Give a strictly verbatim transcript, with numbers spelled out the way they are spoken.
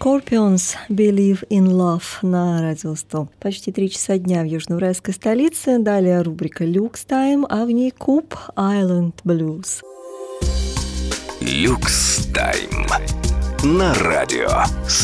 Scorpions Believe in Love на Радио сто. Почти три часа дня в южноуральской столице. Далее рубрика Люкс Тайм, а в ней Куб Island Blues. Люкс Тайм на Радио сто.